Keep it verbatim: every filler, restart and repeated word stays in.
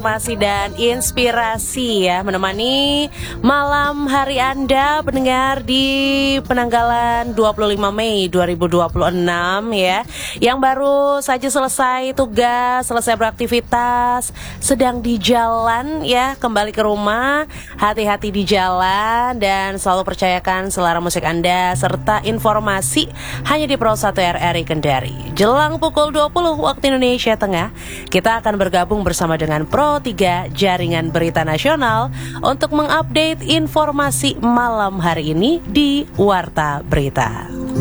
Informasi dan inspirasi ya menemani malam hari Anda pendengar di penanggalan dua puluh lima Mei dua ribu dua puluh enam ya, yang baru saja selesai tugas, selesai beraktivitas, sedang di jalan ya, kembali ke rumah. Hati-hati di jalan dan selalu percayakan selera musik Anda serta informasi hanya di Pro satu R R I Kendari. Jelang pukul dua puluh waktu Indonesia Tengah, kita akan bergabung bersama dengan Pro tiga Jaringan Berita Nasional untuk mengupdate informasi malam hari ini di Warta Berita.